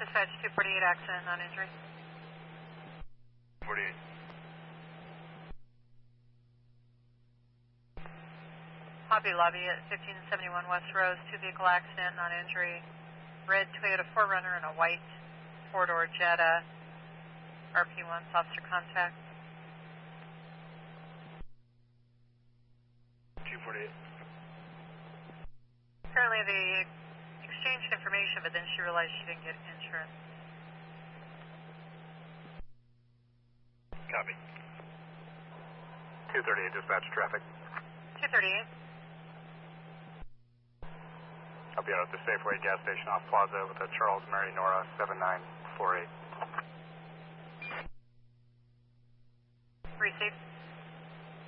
Dispatch 248, accident, non-injury. 48. Hobby Lobby at 1571 West Rose, two-vehicle accident, non-injury. Red Toyota 4Runner and a white four-door Jetta. RP1, officer contact. 248. Apparently they exchanged information, but then she realized she didn't get insurance. Copy. 238, dispatch traffic. 238. I'll be out at the Safeway gas station off Plaza with a Charles Mary Nora 7948. Receive.